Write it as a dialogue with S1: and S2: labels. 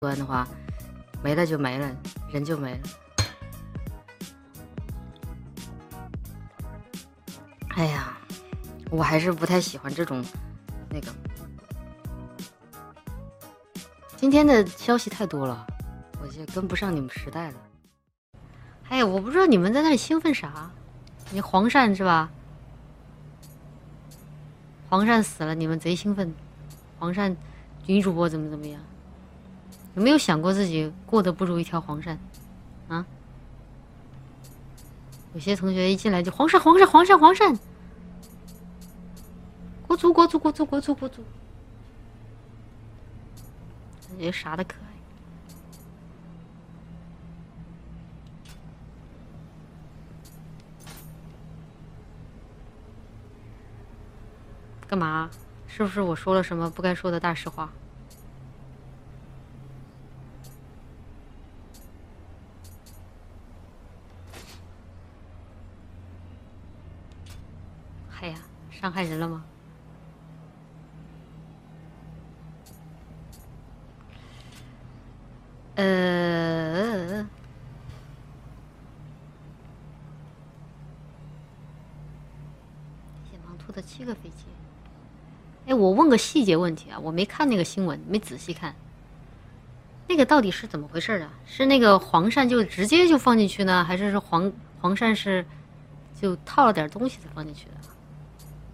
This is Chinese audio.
S1: 端的话，没了就没了，人就没了。哎呀，我还是不太喜欢这种那个。今天的消息太多了，我就跟不上你们时代了。哎呀，我不知道你们在那里兴奋啥？你黄鳝是吧？黄鳝死了，你们贼兴奋。黄鳝女主播怎么样？有没有想过自己过得不如一条黄鳝？啊？有些同学一进来就黄鳝，国足，感觉啥的可爱。干嘛？是不是我说了什么不该说的大实话？哎呀，伤害人了吗？野狼吐的7个飞机。哎，我问个细节问题啊，我没看那个新闻，没仔细看。那个到底是怎么回事啊？是那个黄鳝就直接就放进去呢，还是说黄鳝是就套了点东西才放进去的？